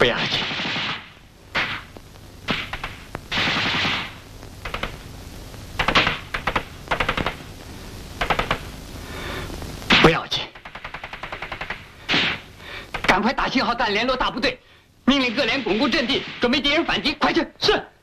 不要紧。不要紧。赶快打信号弹联络大部队，命令各连巩固阵地，准备敌人反击。快去！是。